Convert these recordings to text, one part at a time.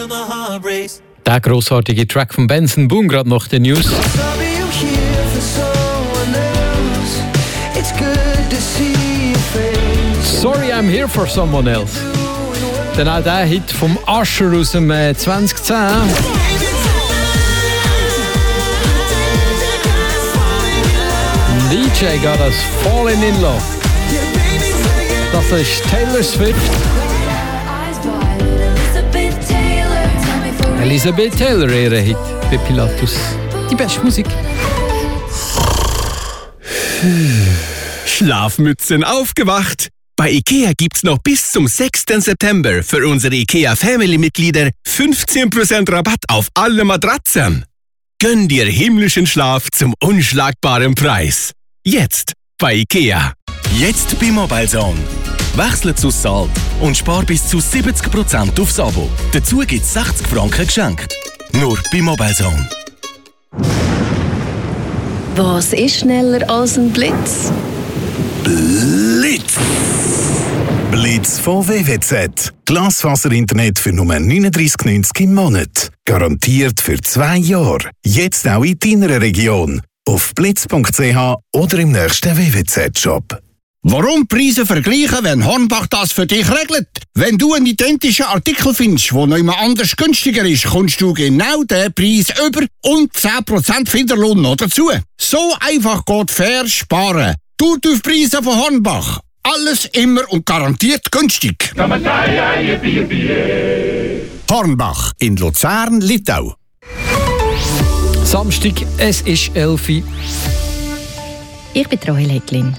Der grossartige Track von Benson Boone, gerade nach den News. Sorry, I'm here for someone else. Dann auch der Hit vom Usher aus dem 2010. DJ got us falling in love. Das ist Taylor Swift. Elizabeth Taylor, ihre Hit bei Pilatus. Die beste Musik. Schlafmützen aufgewacht. Bei IKEA gibt's noch bis zum 6. September für unsere IKEA Family-Mitglieder 15% Rabatt auf alle Matratzen. Gönn dir himmlischen Schlaf zum unschlagbaren Preis. Jetzt bei IKEA. Jetzt bei MobileZone. Wechsle zu Salt und spar bis zu 70% aufs Abo. Dazu gibt's 60 Franken geschenkt. Nur bei MobileZone. Was ist schneller als ein Blitz? Blitz! Blitz von WWZ. Glasfaser-Internet für nur 39,90 im Monat. Garantiert für 2 Jahre. Jetzt auch in deiner Region. Auf blitz.ch oder im nächsten WWZ-Shop. Warum Preise vergleichen, wenn Hornbach das für dich regelt? Wenn du einen identischen Artikel findest, der noch immer anders günstiger ist, kommst du genau den Preis über und 10% Finderlohn noch dazu. So einfach geht fair sparen. Du auf Preise von Hornbach. Alles immer und garantiert günstig. Hornbach in Luzern, Litau. Samstag, es ist 11 Uhr. Ich bin Rahel Hecklin.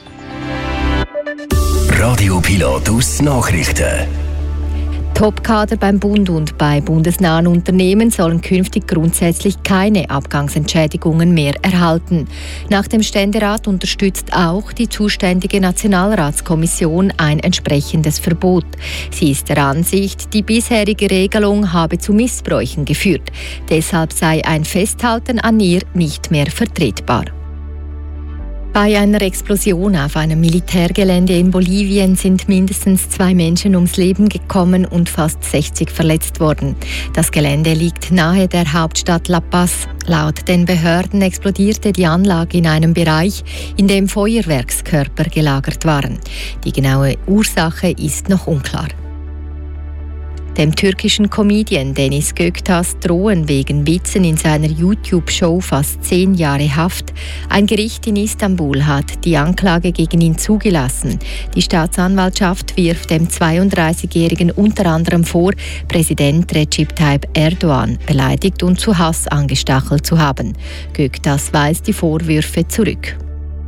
Radio Pilatus Nachrichten. Top-Kader beim Bund und bei bundesnahen Unternehmen sollen künftig grundsätzlich keine Abgangsentschädigungen mehr erhalten. Nach dem Ständerat unterstützt auch die zuständige Nationalratskommission ein entsprechendes Verbot. Sie ist der Ansicht, die bisherige Regelung habe zu Missbräuchen geführt. Deshalb sei ein Festhalten an ihr nicht mehr vertretbar. Bei einer Explosion auf einem Militärgelände in Bolivien sind mindestens 2 Menschen ums Leben gekommen und fast 60 verletzt worden. Das Gelände liegt nahe der Hauptstadt La Paz. Laut den Behörden explodierte die Anlage in einem Bereich, in dem Feuerwerkskörper gelagert waren. Die genaue Ursache ist noch unklar. Dem türkischen Comedian Deniz Göktaş drohen wegen Witzen in seiner YouTube-Show fast 10 Jahre Haft. Ein Gericht in Istanbul hat die Anklage gegen ihn zugelassen. Die Staatsanwaltschaft wirft dem 32-Jährigen unter anderem vor, Präsident Recep Tayyip Erdogan beleidigt und zu Hass angestachelt zu haben. Göktaş weist die Vorwürfe zurück.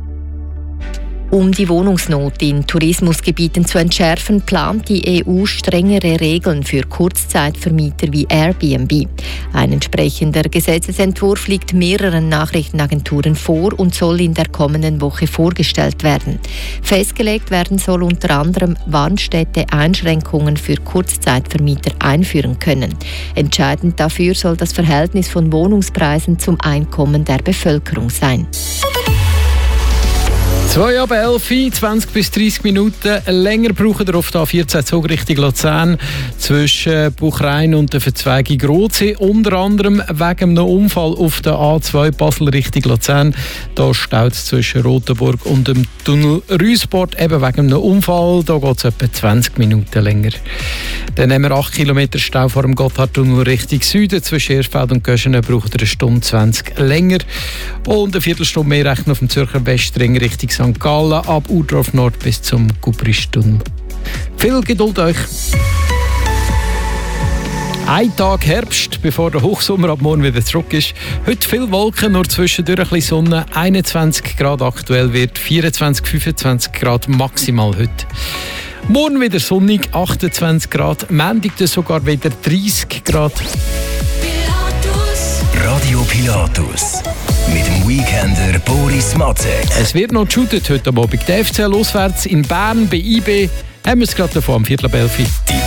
Um die Wohnungsnot in Tourismusgebieten zu entschärfen, plant die EU strengere Regeln für Kurzzeitvermieter wie Airbnb. Ein entsprechender Gesetzesentwurf liegt mehreren Nachrichtenagenturen vor und soll in der kommenden Woche vorgestellt werden. Festgelegt werden soll unter anderem, wann Städte Einschränkungen für Kurzzeitvermieter einführen können. Entscheidend dafür soll das Verhältnis von Wohnungspreisen zum Einkommen der Bevölkerung sein. 2 ab 11, 20 bis 30 Minuten länger brauchen wir auf der A14 Zug Richtung Luzern zwischen Buchrein und der Verzweigung Rotsee. Unter anderem wegen einem Unfall auf der A2 Basel Richtung Luzern. Da staut es zwischen Rotenburg und dem Tunnel Rüsport eben wegen einem Unfall. Da geht es etwa 20 Minuten länger. Dann haben wir 8 Kilometer Stau vor dem Gotthardtunnel Richtung Süden. Zwischen Erfeld und Göschenen braucht ihr 1 Stunde 20 länger. Und eine Viertelstunde mehr rechnen auf dem Zürcher Westring Richtung St. Gallen ab Urdorf Nord bis zum Gubristun. Viel Geduld euch! Ein Tag Herbst, bevor der Hochsommer ab morgen wieder zurück ist. Heute viel Wolken, nur zwischendurch ein bisschen Sonne. 21 Grad aktuell wird 24, 25 Grad maximal heute. Morgen wieder sonnig, 28 Grad. Montag sogar wieder 30 Grad. Radio Pilatus. Mit dem Weekender Boris Matzek. Es wird noch geshootet heute Abend. Der FCL auswärts in Bern bei IB. Haben wir es gerade davon am 11:15.